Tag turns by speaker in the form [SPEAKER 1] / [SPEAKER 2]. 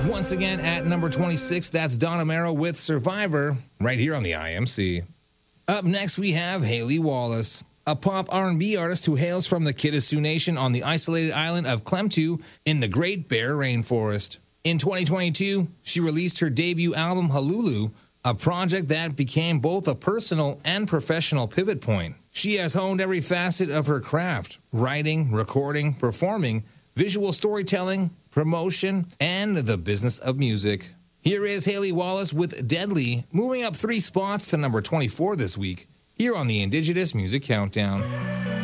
[SPEAKER 1] Once again, at number 26, that's Don Amaro with Survivor, right here on the IMC. Up next, we have Haley Wallace, a pop R&B artist who hails from the Kitasoo Nation on the isolated island of Klemtu in the Great Bear Rainforest. In 2022, she released her debut album, Halulu, a project that became both a personal and professional pivot point. She has honed every facet of her craft: writing, recording, performing, visual storytelling, promotion, and the business of music. Here is Haley Wallace with Deadly, moving up 3 spots to number 24 this week, here on the Indigenous Music Countdown.